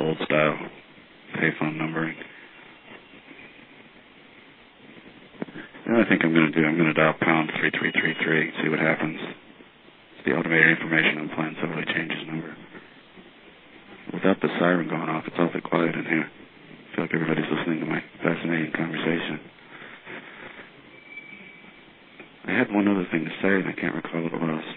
old-style payphone numbering. The other thing I'm going to do, I'm going to dial pound 3333, see what happens. It's the automated information on plan suddenly changes number. Without the siren going off, it's awfully quiet in here. I feel like everybody's listening to my fascinating conversation. I had one other thing to say, and I can't recall what it was.